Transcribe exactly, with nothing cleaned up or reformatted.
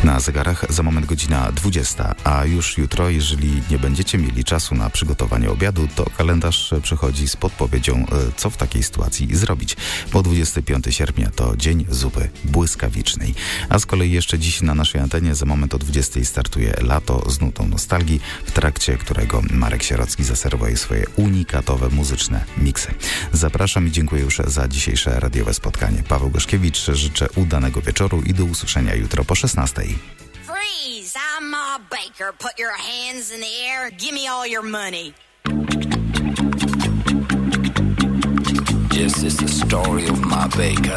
Na zegarach za moment godzina dwudziesta, a już jutro, jeżeli nie będziecie mieli czasu na przygotowanie obiadu, to kalendarz przychodzi z podpowiedzią, co w takiej sytuacji zrobić. Bo dwudziestego piątego sierpnia to dzień zupy błyskawicznej. A z kolei jeszcze dziś na naszej antenie za moment o dwudziestej startuje Lato z nutą nostalgii, w trakcie którego Marek Sierocki zaserwuje swoje unikatowe muzyczne miksy. Zapraszam i dziękuję już za dzisiejsze radiowe spotkanie. Paweł Goszkiewicz, życzę udanego wieczoru i do usłyszenia jutro po szesnastej. Freeze! I'm Ma Baker. Put your hands in the air. Give me all your money. Yes, it's the story of Ma Baker.